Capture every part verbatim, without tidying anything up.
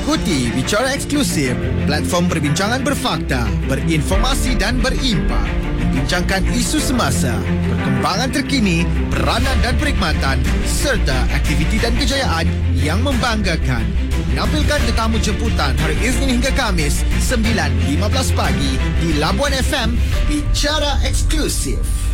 Ikuti Bicara Eksklusif, platform perbincangan berfakta, berinformasi dan berimpak. Bincangkan isu semasa, perkembangan terkini, peranan dan perkhidmatan serta aktiviti dan kejayaan yang membanggakan. Menampilkan tetamu jemputan hari Isnin hingga Khamis sembilan lima belas pagi di Labuan F M. Bicara Eksklusif.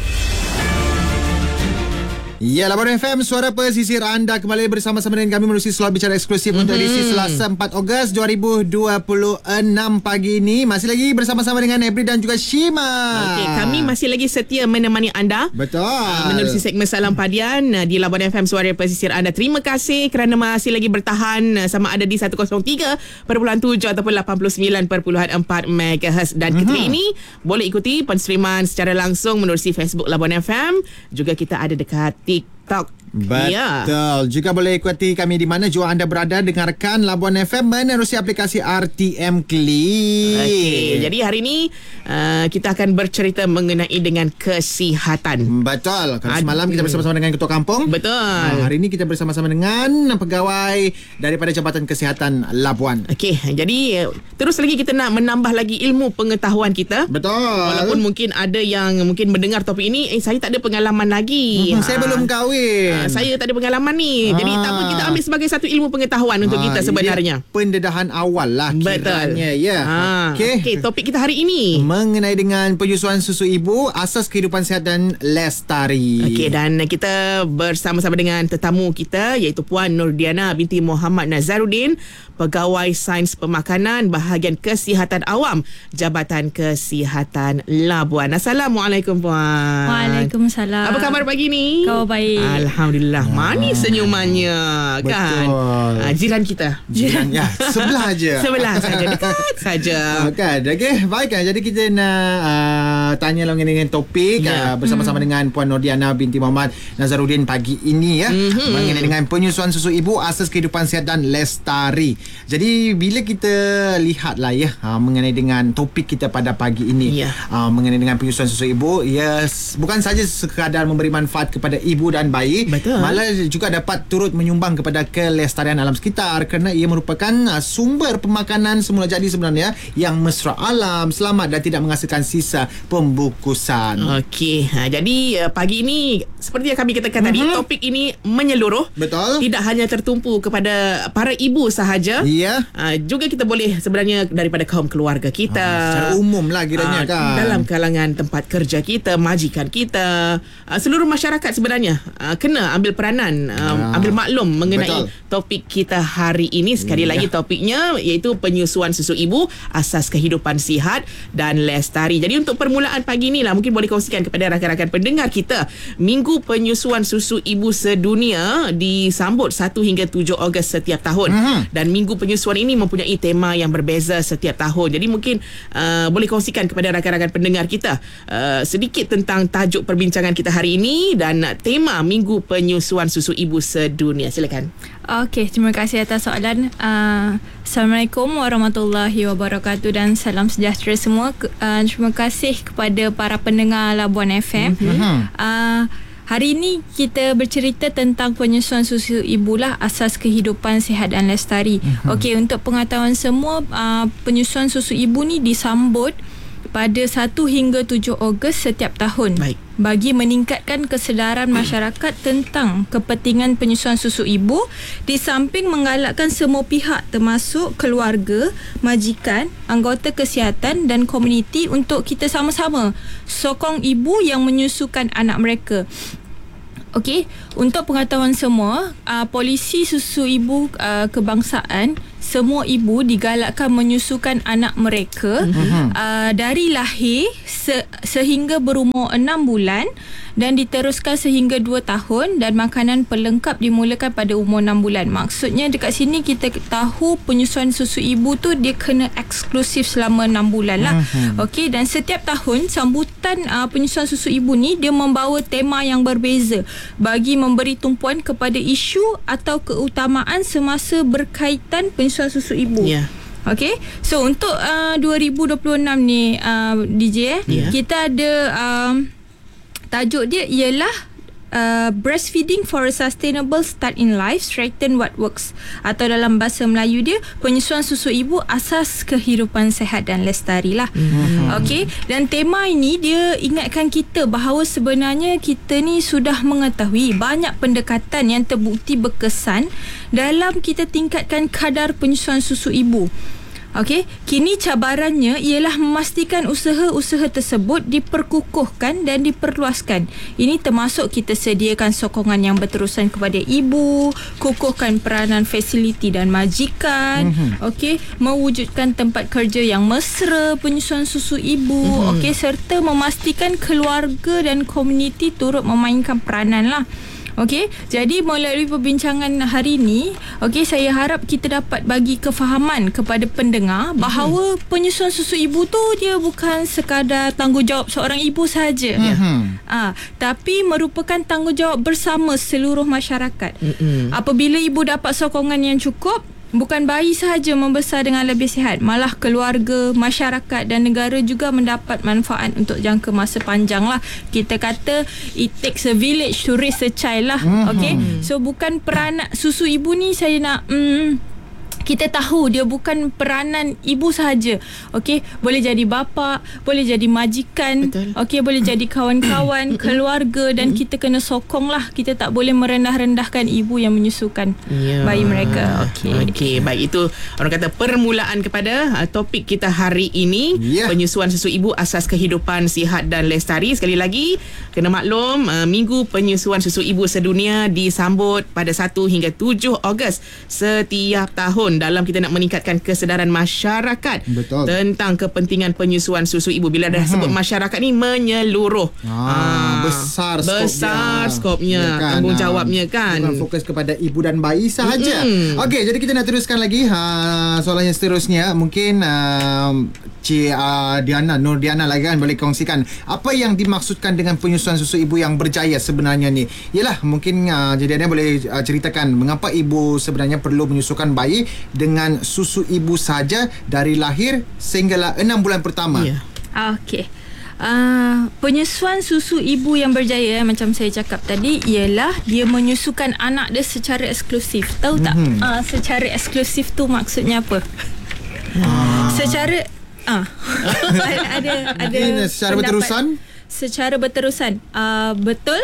Ya, Labuan F M, suara pesisir anda kembali bersama-sama dengan kami menerusi slot Bicara Eksklusif mm-hmm. untuk edisi Selasa empat Ogos dua ribu dua puluh enam pagi ini. Masih lagi bersama-sama dengan Ebri dan juga Shima. Okey, kami masih lagi setia menemani anda. Betul. Uh, menerusi segmen Salam Padian uh, di Labuan F M, suara pesisir anda. Terima kasih kerana masih lagi bertahan uh, sama ada di seratus tiga perpuluhan tujuh ataupun lapan puluh sembilan perpuluhan empat megahertz. Dan mm-hmm. ketika ini boleh ikuti penstreaman secara langsung menerusi Facebook Labuan F M. Juga kita ada dekat TikTok. Betul. Ya. Juga boleh ikuti kami di mana jua anda berada. Dengarkan Labuan F M menerusi aplikasi R T M Click. Okey, jadi hari ini uh, kita akan bercerita mengenai dengan kesihatan. Betul. Kalau semalam kita bersama-sama dengan Ketua Kampung. Betul. Uh, hari ini kita bersama-sama dengan pegawai daripada Jabatan Kesihatan Labuan. Okey, jadi terus lagi kita nak menambah lagi ilmu pengetahuan kita. Betul. Walaupun mungkin ada yang mungkin mendengar topik ini, eh saya tak ada pengalaman lagi. Hmm, ha. Saya belum kahwin. Uh, saya tak ada pengalaman ni. Ah. Jadi tak apa, kita ambil sebagai satu ilmu pengetahuan untuk ah, kita sebenarnya. Pendedahan awal lah kiranya. Betul. Ya. Ah. Okey, okay, topik kita hari ini mengenai dengan penyusuan susu ibu, asas kehidupan sihat dan lestari. Okey, dan kita bersama-sama dengan tetamu kita iaitu Puan Nurdiana binti Muhammad Nazaruddin, Pegawai Sains Pemakanan Bahagian Kesihatan Awam Jabatan Kesihatan Labuan. Assalamualaikum Puan. Waalaikumsalam. Apa khabar pagi ni? Khabar baik. Alhamdulillah. Manis senyumannya. Betul. Kan? Uh, jiran kita. Jiran ya, sebelah aja. Sebelah saja, dekat saja. Uh, kan. Okey, baik kan. Jadi kita nak uh, tanya mengenai dengan topik yeah. uh, bersama-sama hmm. dengan Puan Nurdiana binti Muhammad Nazaruddin pagi ini ya. Mm-hmm. Mengenai dengan penyusuan susu ibu, asas kehidupan sihat dan lestari. Jadi bila kita lihatlah ya uh, mengenai dengan topik kita pada pagi ini yeah. uh, mengenai dengan penyusuan susu ibu, ya yes, bukan saja sekadar memberi manfaat kepada ibu dan bayi, betul, malah juga dapat turut menyumbang kepada kelestarian alam sekitar kerana ia merupakan uh, sumber pemakanan semula jadi sebenarnya yang mesra alam, selamat dan tidak menghasilkan sisa pembungkusan. Okey, ha, jadi uh, pagi ini seperti yang kami katakan mm-hmm. tadi, topik ini menyeluruh. Betul. Tidak hanya tertumpu kepada para ibu sahaja. Ya. Uh, juga kita boleh sebenarnya daripada kaum keluarga kita. Uh, secara umum lah kiranya uh, kan. Dalam kalangan tempat kerja kita, majikan kita, uh, seluruh masyarakat sebenarnya uh, kena ambil peranan, uh, uh, ambil maklum mengenai betul. Topik kita hari ini. Sekali yeah. lagi topiknya iaitu penyusuan susu ibu, asas kehidupan sihat dan lestari. Jadi untuk permulaan pagi ni lah, mungkin boleh kongsikan kepada rakan-rakan pendengar kita. Minggu penyusuan susu ibu sedunia disambut satu hingga tujuh Ogos setiap tahun. Mm-hmm. Dan minggu penyusuan ini mempunyai tema yang berbeza setiap tahun. Jadi mungkin uh, boleh kongsikan kepada rakan-rakan pendengar kita uh, sedikit tentang tajuk perbincangan kita hari ini dan tema minggu penyusuan susu ibu sedunia. Silakan. Okey, terima kasih atas soalan. Uh, Assalamualaikum warahmatullahi wabarakatuh dan salam sejahtera semua. Uh, terima kasih kepada para pendengar Labuan F M. Mm-hmm. Uh, Hari ini kita bercerita tentang penyusuan susu ibu lah, asas kehidupan sihat dan lestari. Mm-hmm. Okey, untuk pengetahuan semua, uh, penyusuan susu ibu ni disambut pada satu hingga tujuh Ogos setiap tahun. Baik. Bagi meningkatkan kesedaran masyarakat tentang kepentingan penyusuan susu ibu, di samping menggalakkan semua pihak termasuk keluarga, majikan, anggota kesihatan dan komuniti untuk kita sama-sama sokong ibu yang menyusukan anak mereka. Okey, untuk pengetahuan semua, uh, polisi susu ibu uh, kebangsaan, semua ibu digalakkan menyusukan anak mereka mm-hmm. uh, dari lahir se- sehingga berumur enam bulan dan diteruskan sehingga dua tahun dan makanan pelengkap dimulakan pada umur enam bulan. Maksudnya dekat sini kita tahu penyusuan susu ibu tu dia kena eksklusif selama enam bulan lah. Mm-hmm. Okey, dan setiap tahun sambutan uh, penyusuan susu ibu ni dia membawa tema yang berbeza bagi memberi tumpuan kepada isu atau keutamaan semasa berkaitan penyusuan susu ibu. Ya. Yeah. Okey. So untuk uh, dua ribu dua puluh enam ni uh, D J eh, yeah. kita ada um, tajuk dia ialah uh, breastfeeding for a sustainable start in life, strengthen what works, atau dalam bahasa Melayu dia, penyusuan susu ibu asas kehidupan sehat dan lestari lah. Mm-hmm. Okey, dan tema ini dia ingatkan kita bahawa sebenarnya kita ni sudah mengetahui banyak pendekatan yang terbukti berkesan dalam kita tingkatkan kadar penyusuan susu ibu. Okey, kini cabarannya ialah memastikan usaha-usaha tersebut diperkukuhkan dan diperluaskan. Ini termasuk kita sediakan sokongan yang berterusan kepada ibu, kukuhkan peranan fasiliti dan majikan, mm-hmm. okey, mewujudkan tempat kerja yang mesra penyusuan susu ibu, mm-hmm. okey, serta memastikan keluarga dan komuniti turut memainkan peranan lah. Okey, jadi melalui perbincangan hari ini, okey, saya harap kita dapat bagi kefahaman kepada pendengar bahawa mm-hmm. penyusuan susu ibu tu dia bukan sekadar tanggungjawab seorang ibu sahaja. Mm-hmm. Ah, tapi merupakan tanggungjawab bersama seluruh masyarakat. Mm-hmm. Apabila ibu dapat sokongan yang cukup, bukan bayi sahaja membesar dengan lebih sihat, malah keluarga, masyarakat dan negara juga mendapat manfaat untuk jangka masa panjang lah. Kita kata it takes a village to raise a child lah. Mm-hmm. Okay, so bukan peranan susu ibu ni, saya nak mm, kita tahu dia bukan peranan ibu sahaja. Okey, boleh jadi bapa, boleh jadi majikan, okey, boleh jadi kawan-kawan, keluarga, dan kita kena sokonglah. Kita tak boleh merendah-rendahkan ibu yang menyusukan yeah. bayi mereka. Okey. Okey, baik, itu orang kata permulaan kepada uh, topik kita hari ini, yeah. penyusuan susu ibu asas kehidupan sihat dan lestari. Sekali lagi kena maklum, uh, Minggu Penyusuan Susu Ibu Sedunia disambut pada satu hingga tujuh Ogos setiap tahun dalam kita nak meningkatkan kesedaran masyarakat Betul. tentang kepentingan penyusuan susu ibu. Bila dah uh-huh. sebut masyarakat ni menyeluruh. Ah, ah, besar skopnya. Besar skopnya, ya kan? Tanggungjawabnya kan. Bukan fokus kepada ibu dan bayi sahaja. Mm-hmm. Okey, jadi kita nak teruskan lagi ha, soalan yang seterusnya. Mungkin uh, Cik uh, Diana, Nur Diana lagi kan boleh kongsikan apa yang dimaksudkan dengan penyusuan susu ibu yang berjaya sebenarnya ni. Yalah, mungkin uh, jadi Diana boleh uh, ceritakan mengapa ibu sebenarnya perlu menyusukan bayi dengan susu ibu saja dari lahir sehinggalah enam bulan pertama. Yeah. Okey. Uh, penyusuan susu ibu yang berjaya, macam saya cakap tadi, ialah dia menyusukan anak dia secara eksklusif. Tahu tak? Mm-hmm. Uh, secara eksklusif tu maksudnya apa? Ah. Secara ah ada ada ada secara berterusan. Secara berterusan. Uh, betul.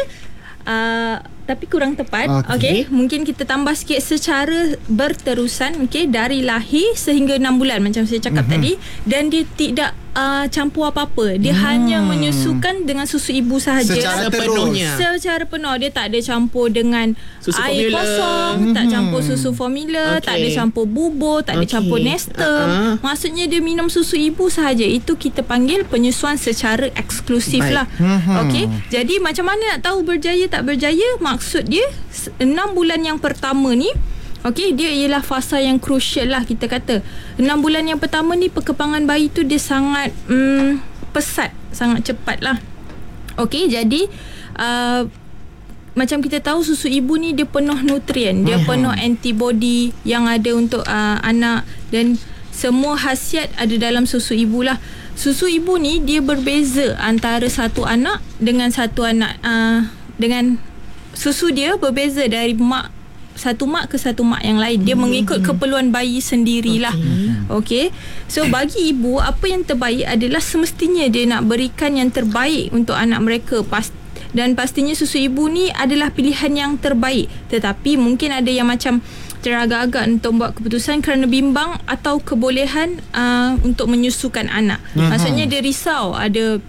Uh, tapi kurang tepat. Okey, okay. Mungkin kita tambah sikit secara berterusan, okey, dari lahir sehingga enam bulan macam saya cakap mm-hmm. tadi, dan dia tidak uh, campur apa-apa. Dia hmm. hanya menyusukan dengan susu ibu sahaja secara sepenuhnya. Secara penuh. Dia tak ada campur dengan susu air formula. kosong, mm-hmm. tak campur susu formula, okay. tak ada campur bubur, tak okay. ada campur nestem. Uh-huh. Maksudnya dia minum susu ibu sahaja. Itu kita panggil penyusuan secara eksklusif Baik. lah. Mm-hmm. Okey. Jadi macam mana nak tahu berjaya tak berjaya? Maksud dia enam bulan yang pertama ni, okey, dia ialah fasa yang crucial lah kita kata. enam bulan yang pertama ni perkembangan bayi tu dia sangat mm, pesat, sangat cepat lah. Okey, jadi uh, macam kita tahu susu ibu ni dia penuh nutrien, dia uh-huh. penuh antibody yang ada untuk uh, anak, dan semua khasiat ada dalam susu ibu lah. Susu ibu ni dia berbeza antara satu anak dengan satu anak, uh, dengan susu dia berbeza dari mak satu mak ke satu mak yang lain. Dia hmm. mengikut keperluan bayi sendirilah. Okey. Okay. So bagi ibu, apa yang terbaik adalah semestinya dia nak berikan yang terbaik untuk anak mereka. Pas dan pastinya susu ibu ni adalah pilihan yang terbaik. Tetapi mungkin ada yang macam teragak-agak untuk buat keputusan kerana bimbang atau kebolehan uh, untuk menyusukan anak. Uh-huh. Maksudnya dia risau ada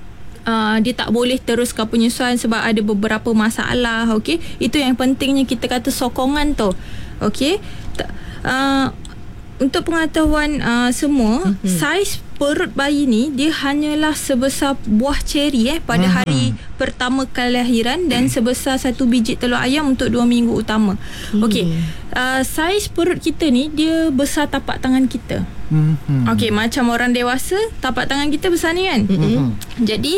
Uh, dia tak boleh teruskan penyusuan sebab ada beberapa masalah. Okey, itu yang pentingnya kita kata sokongan tu. Okey, uh, untuk pengetahuan uh, semua, mm-hmm. saiz perut bayi ni dia hanyalah sebesar buah ceri eh pada mm-hmm. hari pertama kelahiran dan mm. sebesar satu biji telur ayam untuk dua minggu utama. Mm. Okey, uh, saiz perut kita ni dia besar tapak tangan kita. Mm-hmm. Okey, macam orang dewasa, tapak tangan kita besar ni kan. Mm-hmm. Jadi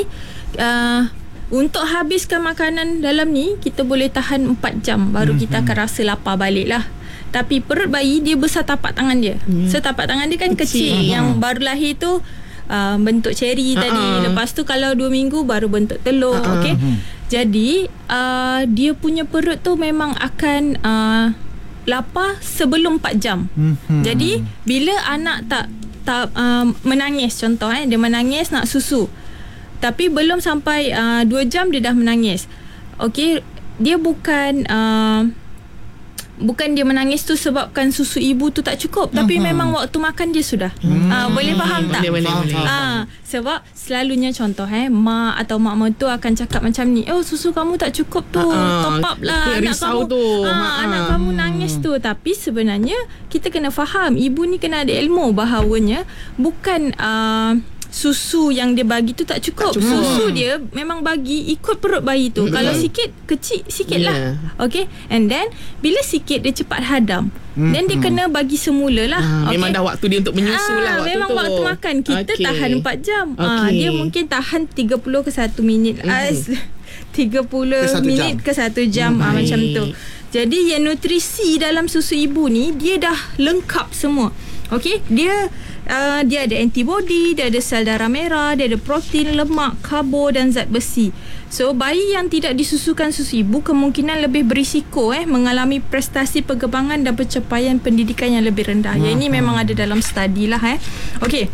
uh, untuk habiskan makanan dalam ni kita boleh tahan empat jam baru mm-hmm. kita akan rasa lapar balik lah. Tapi perut bayi dia besar tapak tangan dia. Yeah. So tapak tangan dia kan kecil, kecil. Yang baru lahir tu uh, bentuk ceri uh-huh. tadi. Lepas tu kalau dua minggu baru bentuk telur. Uh-huh. Okey. Jadi uh, dia punya perut tu memang akan uh, lapar sebelum empat jam. Mm-hmm. Jadi bila anak tak tak uh, menangis, contoh eh dia menangis nak susu, tapi belum sampai uh, dua jam dia dah menangis. Okey, dia bukan uh, bukan dia menangis tu sebabkan susu ibu tu tak cukup, uh-huh. tapi memang waktu makan dia sudah. Hmm. Uh, boleh faham tak? Boleh, boleh, boleh. Uh, sebab selalunya contoh eh mak atau mak mertua akan cakap macam ni, oh susu kamu tak cukup tu, uh-huh. top up lah anak kamu. Tu. Uh, uh-huh. Anak kamu nangis tu. Tapi sebenarnya kita kena faham, ibu ni kena ada ilmu bahawanya bukan uh, susu yang dia bagi tu tak cukup. tak cukup. Susu dia memang bagi ikut perut bayi tu. Mm-hmm. Kalau sikit, kecil sikit yeah. lah. Okay. And then bila sikit dia cepat hadam. Mm-hmm. Then dia kena bagi semula lah. Ah, okay. Memang dah waktu dia untuk menyusu ah, lah waktu memang tu. waktu makan. Kita okay. tahan empat jam. Okay. Ah, dia mungkin tahan tiga puluh ke satu minit. Mm-hmm. Ah, tiga puluh minit ke satu jam. Mm-hmm. Ah, macam tu. Jadi yang nutrisi dalam susu ibu ni dia dah lengkap semua. Okay. Dia Uh, dia ada antibody, dia ada sel darah merah, dia ada protein, lemak, karbo dan zat besi. So bayi yang tidak disusukan susu ibu kemungkinan lebih berisiko eh mengalami prestasi perkembangan dan pencapaian pendidikan yang lebih rendah. Yang ini memang ada dalam study lah eh. Okey.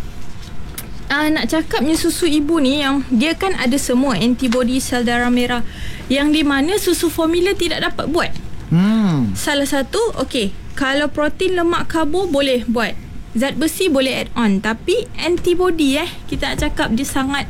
Uh, nak cakapnya susu ibu ni yang dia kan ada semua antibody, sel darah merah, yang di mana susu formula tidak dapat buat. Hmm. Salah satu, okey, kalau protein, lemak, karbo boleh buat. Zat besi boleh add on. Tapi antibody eh kita nak cakap dia sangat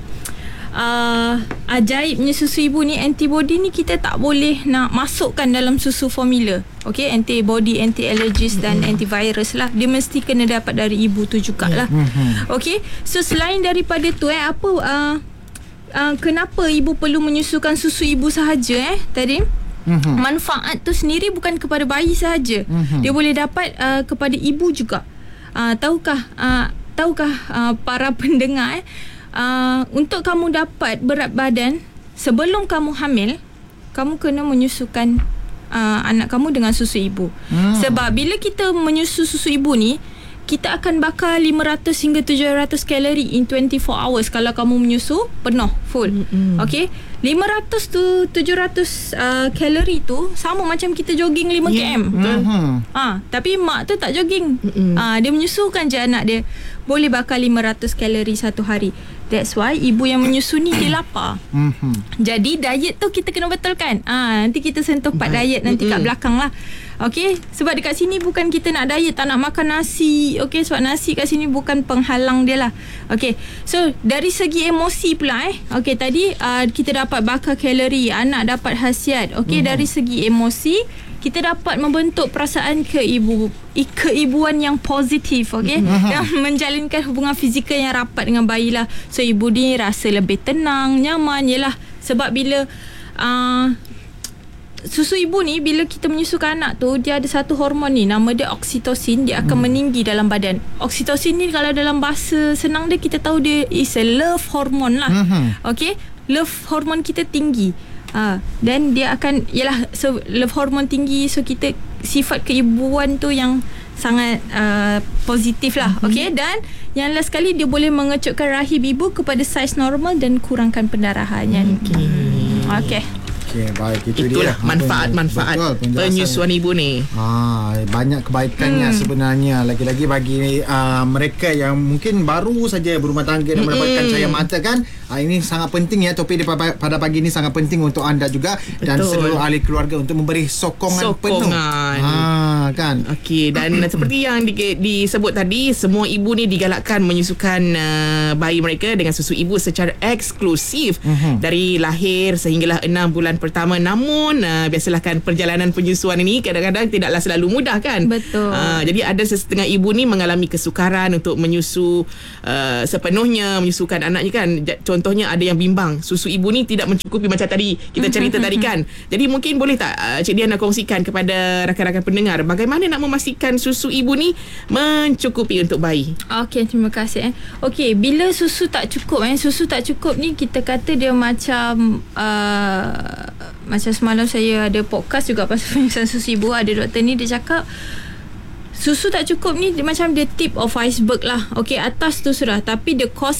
uh, ajaibnya susu ibu ni. Antibody ni kita tak boleh nak masukkan dalam susu formula. Okay, antibody, anti-allergies dan antivirus lah. Dia mesti kena dapat dari ibu tu jugalah. Okay, so selain daripada tu eh apa uh, uh, kenapa ibu perlu menyusukan susu ibu sahaja eh tadi? Mm-hmm. Manfaat tu sendiri bukan kepada bayi sahaja. Mm-hmm. Dia boleh dapat uh, kepada ibu juga. Uh, tahukah uh, tahukah uh, para pendengar eh, uh, untuk kamu dapat berat badan sebelum kamu hamil, kamu kena menyusukan uh, anak kamu dengan susu ibu. Hmm. Sebab bila kita menyusu susu ibu ni, kita akan bakar lima ratus hingga tujuh ratus kalori in twenty-four hours kalau kamu menyusu penuh full. Hmm. Okey, lima ratus tu tujuh ratus uh, kalori tu sama macam kita jogging lima kilometer. Yeah. Uh-huh. Ah, tapi mak tu tak jogging. Uh-huh. Ah, dia menyusukan je anak dia. Boleh bakar lima ratus kalori satu hari. That's why ibu yang menyusu ni dia lapar. Uh-huh. Jadi diet tu kita kena betulkan. Ah, nanti kita sentuh part diet nanti uh-huh. kat belakang lah. Okey, sebab dekat sini bukan kita nak diet, tak nak makan nasi. Okey, sebab nasi kat sini bukan penghalang dia lah. Okey, so dari segi emosi pula eh. Okey, tadi uh, kita dapat bakar kalori, anak dapat khasiat. Okey, hmm. dari segi emosi kita dapat membentuk perasaan keibu keibuan yang positif, okey, hmm. yang menjalinkan hubungan fizikal yang rapat dengan bayi lah. So ibu ni rasa lebih tenang, nyaman. Yalah, sebab bila uh, susu ibu ni, bila kita menyusukan anak tu, dia ada satu hormon ni, nama dia oksitosin. Dia akan hmm. meninggi dalam badan. Oksitosin ni kalau dalam bahasa senang dia, kita tahu dia is a love hormone lah. hmm. Okay, love hormone kita tinggi. Ah, dan dia akan, yalah, so love hormone tinggi, so kita sifat keibuan tu yang sangat uh, positif lah. hmm. Okay, dan yang last sekali, dia boleh mengecutkan rahim ibu kepada saiz normal dan kurangkan pendarahannya. Okay. Okay. Okay, baik, itu itulah dia manfaat-manfaat penyusuan ibu ni. Ah, banyak kebaikannya hmm. sebenarnya. Lagi-lagi bagi uh, mereka yang mungkin baru saja berumah tangga dan mendapatkan cahaya mata kan. Ah, ini sangat penting ya, topik pada pagi ini sangat penting untuk anda juga. Betul. Dan seluruh ahli keluarga untuk memberi sokongan, sokongan. penuh. Ah, kan. Okey, dan seperti yang di, disebut tadi, semua ibu ni digalakkan menyusukan uh, bayi mereka dengan susu ibu secara eksklusif uh-huh. dari lahir sehinggalah enam bulan pertama. Namun uh, biasalah kan perjalanan penyusuan ini kadang-kadang tidaklah selalu mudah kan. Betul. Uh, jadi ada sesetengah ibu ni mengalami kesukaran untuk menyusu uh, sepenuhnya, menyusukan anaknya kan. Contohnya ada yang bimbang, susu ibu ni tidak mencukupi macam tadi kita cerita tadi kan. Jadi mungkin boleh tak uh, Cik Diana kongsikan kepada rakan-rakan pendengar bagaimana nak memastikan susu ibu ni mencukupi untuk bayi? Okey, terima kasih eh. Okey, bila susu tak cukup eh, susu tak cukup ni kita kata dia macam uh, macam semalam saya ada podcast juga pasal penyusuan susu ibu. Ada doktor ni dia cakap susu tak cukup ni dia macam the tip of iceberg lah. Okey, atas tu sudah, tapi the cause